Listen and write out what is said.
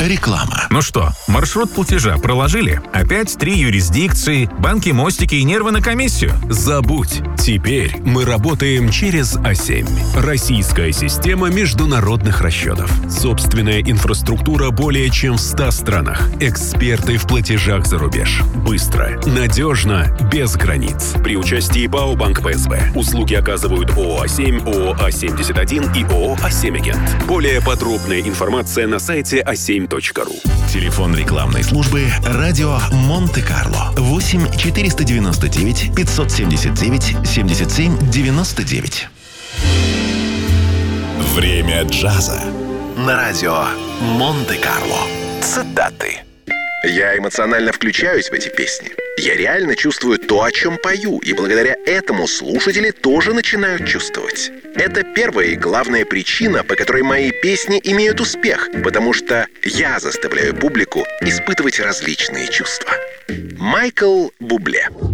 Реклама. Ну что, маршрут платежа проложили? Опять 3 юрисдикции, банки, мостики и нервы на комиссию? Забудь. Теперь мы работаем через А7. Российская система международных расчетов. Собственная инфраструктура более чем в 100 странах. Эксперты в платежах за рубеж. Быстро, надежно, без границ. При участии ПАО «Банк ПСБ». Услуги оказывают ООО «А7», ООО «А71» и ООО «А7-Агент». Более подробная информация на сайте a7.ru. Телефон рекламной службы «Радио Монте-Карло». 8 499 579 77 99. Время джаза. На радио Монте-Карло. Цитаты. Я эмоционально включаюсь в эти песни. Я реально чувствую то, о чем пою, и благодаря этому слушатели тоже начинают чувствовать. Это первая и главная причина, по которой мои песни имеют успех, потому что я заставляю публику испытывать различные чувства. Майкл Бубле.